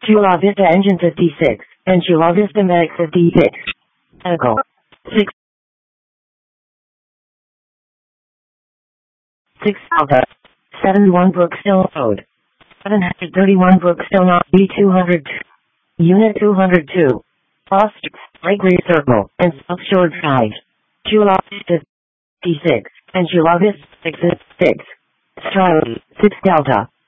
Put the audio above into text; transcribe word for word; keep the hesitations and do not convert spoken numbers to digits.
Chula Vista engine fifty-six, and Chula Vista Medic fifty-six. Echo. six. six Alpha. seven one Brookstone Road. seven thirty-one Brookstone B two hundred two. Unit two hundred two. Lost, Gregory Circle, and South Shore Drive. Chula Vista fifty-six, and Chula Vista six. Charlie, six Delta.